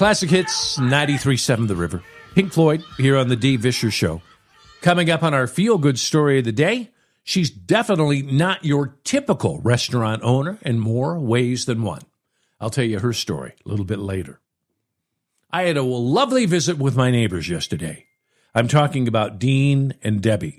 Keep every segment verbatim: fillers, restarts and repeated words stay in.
Classic Hits, ninety-three point seven The River. Pink Floyd here on the Dave Vischer Show. Coming up on our feel-good story of the day, she's definitely not your typical restaurant owner in more ways than one. I'll tell you her story a little bit later. I had a lovely visit with my neighbors yesterday. I'm talking about Dean and Debbie.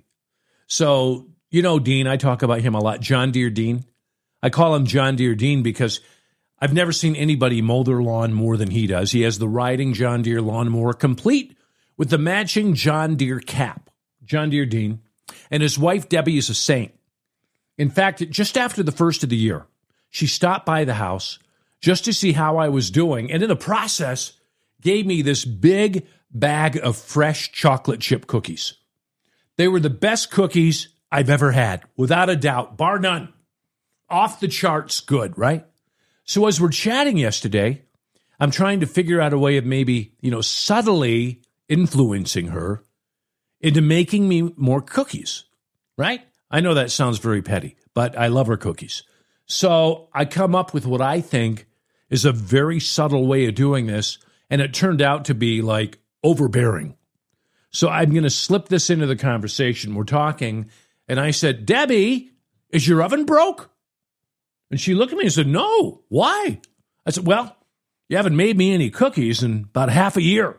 So, you know Dean, I talk about him a lot. John Deere Dean. I call him John Deere Dean because I've never seen anybody mow their lawn more than he does. He has the riding John Deere lawnmower complete with the matching John Deere cap. John Deere Dean. And his wife, Debbie, is a saint. In fact, just after the first of the year, she stopped by the house just to see how I was doing. And in the process, gave me this big bag of fresh chocolate chip cookies. They were the best cookies I've ever had, without a doubt, bar none. Off the charts good, right? So as we're chatting yesterday, I'm trying to figure out a way of maybe, you know, subtly influencing her into making me more cookies, right? I know that sounds very petty, but I love her cookies. So I come up with what I think is a very subtle way of doing this, and it turned out to be like overbearing. So I'm going to slip this into the conversation. We're talking, and I said, Debbie, is your oven broke? And she looked at me and said, no, why? I said, well, you haven't made me any cookies in about half a year.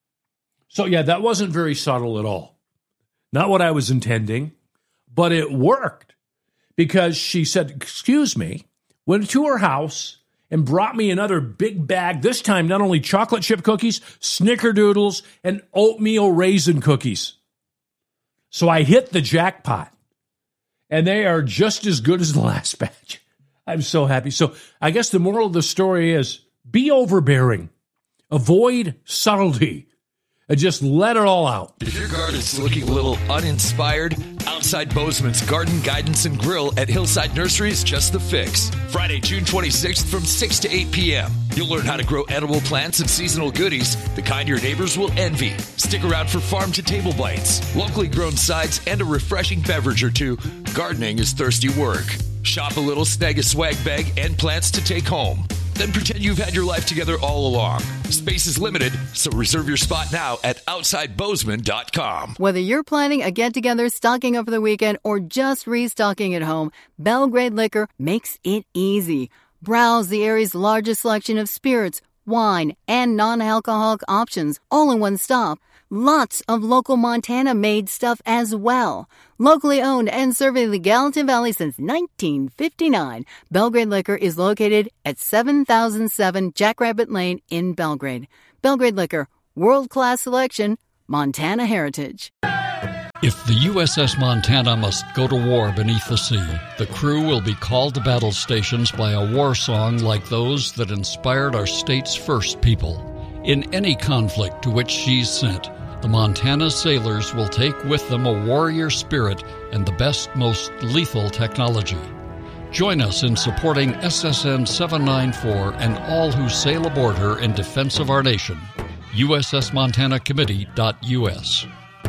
So, yeah, that wasn't very subtle at all. Not what I was intending, but it worked because she said, excuse me, went to her house and brought me another big bag, this time not only chocolate chip cookies, snickerdoodles, and oatmeal raisin cookies. So I hit the jackpot, and they are just as good as the last batch. I'm so happy. So I guess the moral of the story is be overbearing. Avoid subtlety. And just let it all out. If your garden's looking a little uninspired, Outside Bozeman's Garden Guidance and Grill at Hillside Nursery is just the fix. Friday, June twenty-sixth from six to eight p.m. You'll learn how to grow edible plants and seasonal goodies, the kind your neighbors will envy. Stick around for farm-to-table bites, locally grown sides, and a refreshing beverage or two. Gardening is thirsty work. Shop a little, snag a swag bag, and plants to take home. Then pretend you've had your life together all along. Space is limited, so reserve your spot now at outside bozeman dot com. Whether you're planning a get-together, stocking over the weekend, or just restocking at home, Belgrade Liquor makes it easy. Browse the area's largest selection of spirits, wine, and non-alcoholic options, all in one stop. Lots of local Montana-made stuff as well. Locally owned and serving the Gallatin Valley since nineteen fifty-nine, Belgrade Liquor is located at seven thousand seven Jackrabbit Lane in Belgrade. Belgrade Liquor, world-class selection, Montana heritage. If the U S S Montana must go to war beneath the sea, the crew will be called to battle stations by a war song like those that inspired our state's first people. In any conflict to which she's sent, the Montana sailors will take with them a warrior spirit and the best, most lethal technology. Join us in supporting S S N seven ninety-four and all who sail aboard her in defense of our nation. U S S Montana Committee dot U S.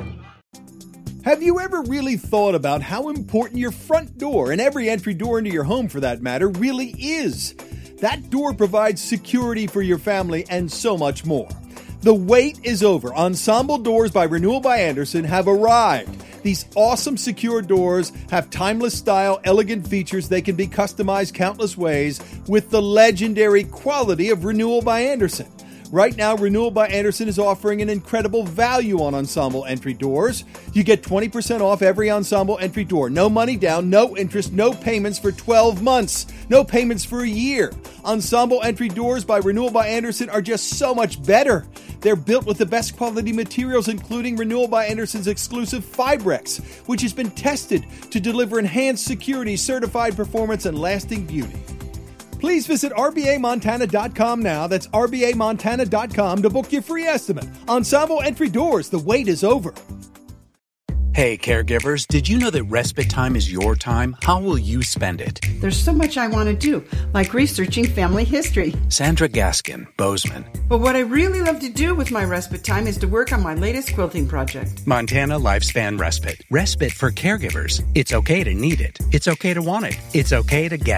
Have you ever really thought about how important your front door, and every entry door into your home for that matter, really is? That door provides security for your family and so much more. The wait is over. Ensemble Doors by Renewal by Andersen have arrived. These awesome secure doors have timeless style, elegant features. They can be customized countless ways with the legendary quality of Renewal by Andersen. Right now, Renewal by Andersen is offering an incredible value on Ensemble entry doors. You get twenty percent off every Ensemble entry door. No money down, no interest, no payments for twelve months. No payments for a year. Ensemble entry doors by Renewal by Andersen are just so much better. They're built with the best quality materials, including Renewal by Andersen's exclusive Fibrex, which has been tested to deliver enhanced security, certified performance, and lasting beauty. Please visit R B A Montana dot com now. That's R B A Montana dot com to book your free estimate. Ensemble entry doors, the wait is over. Hey, caregivers, did you know that respite time is your time? How will you spend it? There's so much I want to do, like researching family history. Sandra Gaskin, Bozeman. But what I really love to do with my respite time is to work on my latest quilting project. Montana Lifespan Respite. Respite for caregivers. It's okay to need it. It's okay to want it. It's okay to get it.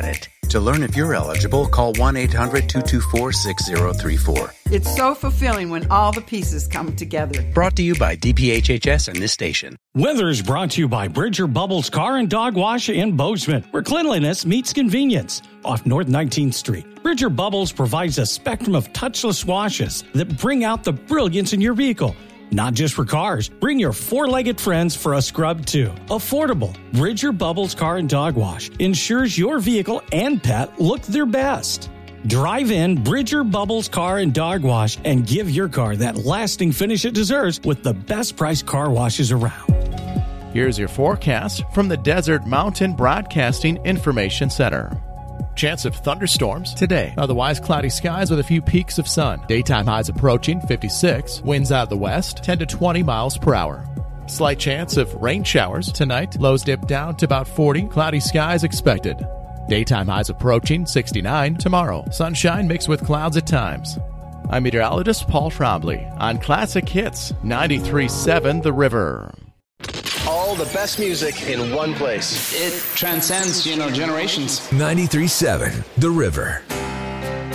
To learn if you're eligible, call one eight hundred two two four six zero three four. It's so fulfilling when all the pieces come together. Brought to you by D P H H S and this station. Weather is brought to you by Bridger Bubbles Car and Dog Wash in Bozeman, where cleanliness meets convenience. Off North nineteenth Street, Bridger Bubbles provides a spectrum of touchless washes that bring out the brilliance in your vehicle. Not just for cars, bring your four-legged friends for a scrub too. Affordable. Bridger Bubbles Car and Dog Wash ensures your vehicle and pet look their best. Drive in Bridger Bubbles Car and Dog Wash and give your car that lasting finish it deserves with the best priced car washes around. Here's your forecast from the Desert Mountain Broadcasting Information Center. Chance of thunderstorms today. Otherwise cloudy skies with a few peaks of sun. Daytime highs approaching fifty-six. Winds out of the west ten to twenty miles per hour. Slight chance of rain showers tonight. Lows dip down to about forty. Cloudy skies expected. Daytime highs approaching sixty-nine. Tomorrow, sunshine mixed with clouds at times. I'm meteorologist Paul Trombley on Classic Hits ninety-three point seven The River. All the best music in one place. It transcends, you know, generations. ninety-three point seven The River.